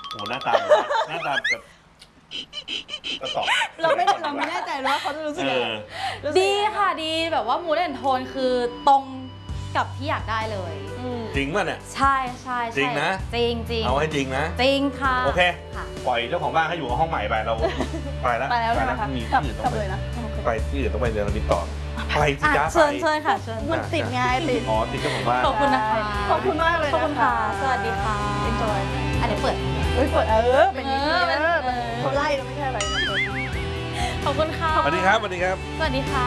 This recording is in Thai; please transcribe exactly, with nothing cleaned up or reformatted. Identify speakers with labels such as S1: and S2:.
S1: โอ้หน้าตาหน้าตาแบบกระตอบ
S2: เราไม่เราไม่แน่ใจว่าเขาจะรู้สึกยังไง
S3: ดีค่ะดีแบบว่ามูดแอนโทนคือตรงกับที่อยากได้เลย
S1: จริงป่ะเนี่ย
S3: ใช่ใช่
S1: จริงนะ
S3: จริงจริง
S1: เอาให้จริงนะ
S3: จริงค่ะ
S1: โอเคปล่อยเจ้าของบ้านให้อยู่ห้องใหม่ไปเราไปแล้ว
S2: ไปแล้วใช่ไหมคะ
S1: มีที่อื่นต้องไปไปที่อื่นต้องไปเดินติดต่อไปที่จ้าไป
S3: เชิญเชิญค่ะเชิญ
S2: มันติดไงติด
S1: อ๋อติดเจ้าของบ้าน
S3: ขอบคุณนะคะ
S2: ขอบคุณมากเลย
S3: ขอบคุณค่ะสวัสดีค่ะ
S2: enjoy
S3: อันนี้เปิด
S2: เฮ้ยเปิดเออเป็นอย่างนี้
S3: เออ
S2: เขาไล่เราไม่ใช่อะไรนะ
S3: ขอบคุณค่ะ
S1: สวัสดีครับสวัสดีครับ
S3: สวัสดีค่ะ